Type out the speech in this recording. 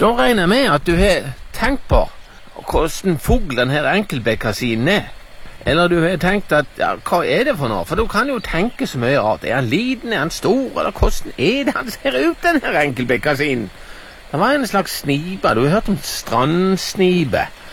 Da regner jeg med at du har tenkt på hvordan fugl denne enkeltbekkasinen er. Eller du har tenkt at, ja, hva er det for noe? For du kan jo tenke så mye rart. Er han liten, er han stor, eller hvordan er det han ser ut, denne enkeltbekkasinen? Det var en slags snipe, du har hørt om strandsnipe.